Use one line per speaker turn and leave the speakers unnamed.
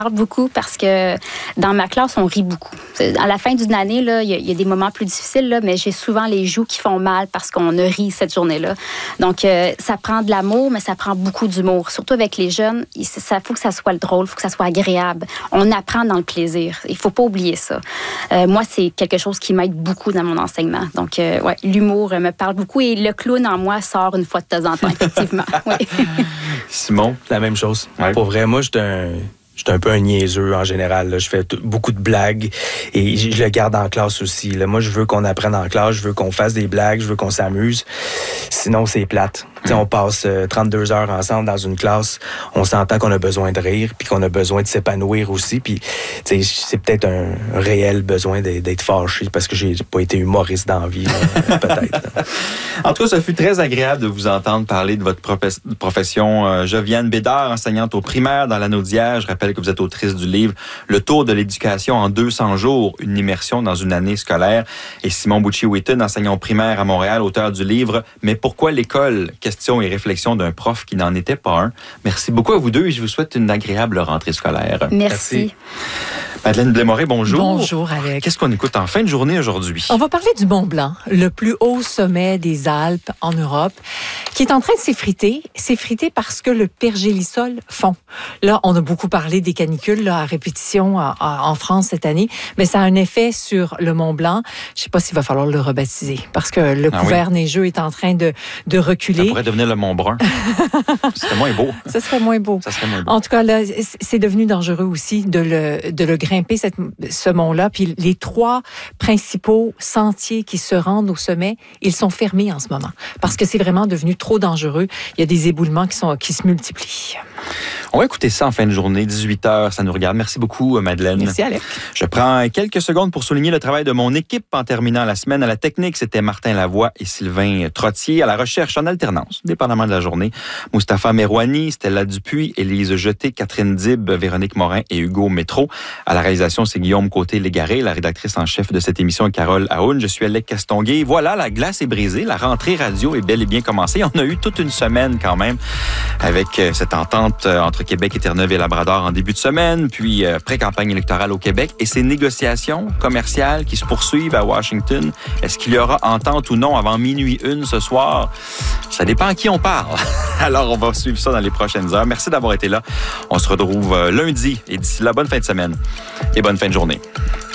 beaucoup parce que dans ma classe, on rit beaucoup. À la fin d'une année, il y a des moments plus difficiles, là, mais j'ai souvent les joues qui font mal parce qu'on a ri cette journée-là. Donc, ça prend de l'amour, mais ça prend beaucoup d'humour. Surtout avec les jeunes, il faut que ça soit drôle, il faut que ça soit agréable. On apprend dans le plaisir. Il ne faut pas oublier ça. Moi, c'est quelque chose qui m'aide beaucoup dans mon enseignement. Donc, ouais, l'humour me parle beaucoup et le clown en moi sort une fois de temps en temps, effectivement. Ouais.
Simon, la même chose. Ouais. Pour vrai, moi, j'étais un peu un niaiseux en général. Là. Je fais beaucoup de blagues et je le garde en classe aussi. Là. Moi, je veux qu'on apprenne en classe, je veux qu'on fasse des blagues, je veux qu'on s'amuse. Sinon, c'est plate. On passe 32 heures ensemble dans une classe. On s'entend qu'on a besoin de rire puis qu'on a besoin de s'épanouir aussi. Puis, c'est peut-être un réel besoin d'être fâché parce que j'ai pas été humoriste dans la vie, là, peut-être. Là.
En tout cas, ça fut très agréable de vous entendre parler de votre profession. Joviane Bédard, enseignante au primaire dans l'anneau d'hier. Je rappelle que vous êtes autrice du livre « Le tour de l'éducation en 200 jours, une immersion dans une année scolaire ». Et Simon Bucci-Wheaton, enseignant au primaire à Montréal, auteur du livre « Mais pourquoi l'école? Questions et réflexions d'un prof qui n'en était pas un ». Merci beaucoup à vous deux et je vous souhaite une agréable rentrée scolaire.
Merci.
Madeleine Blais-Moret, bonjour.
Bonjour, Alex.
Qu'est-ce qu'on écoute en fin de journée aujourd'hui?
On va parler du Mont Blanc, le plus haut sommet des Alpes en Europe, qui est en train de s'effriter. S'effriter parce que le pergélisol fond. Là, on a beaucoup parlé des canicules là, à répétition en France cette année, mais ça a un effet sur le Mont Blanc. Je ne sais pas s'il va falloir le rebaptiser parce que le couvert neigeux est en train de reculer.
Ça pourrait devenir le Mont Brun. Ce serait moins beau.
Ça serait moins beau.
Ça serait moins beau.
En tout cas, là, c'est devenu dangereux aussi de le grimper, ce mont-là. Puis les 3 principaux sentiers qui se rendent au sommet, ils sont fermés en ce moment parce que c'est vraiment devenu trop dangereux. Il y a des éboulements qui se multiplient.
On va écouter ça en fin de journée, 18h, ça nous regarde. Merci beaucoup, Madeleine.
Merci, Alex.
Je prends quelques secondes pour souligner le travail de mon équipe en terminant la semaine. À la technique, c'était Martin Lavoie et Sylvain Trottier. À la recherche, en alternance, dépendamment de la journée, Mustapha Merouani, Stella Dupuis, Élise Jeté, Catherine Dib, Véronique Morin et Hugo Métro. À la réalisation, c'est Guillaume Côté-Légaré. La rédactrice en chef de cette émission est Carole Aoun. Je suis Alec Castonguay. Voilà, la glace est brisée. La rentrée radio est bel et bien commencée. On a eu toute une semaine quand même avec cette entente entre Québec et Terre-Neuve et Labrador en début de semaine, puis pré-campagne électorale au Québec et ces négociations commerciales qui se poursuivent à Washington. Est-ce qu'il y aura entente ou non avant minuit 1 ce soir? Ça dépend à qui on parle. Alors, on va suivre ça dans les prochaines heures. Merci d'avoir été là. On se retrouve lundi et d'ici là, bonne fin de semaine et bonne fin de journée.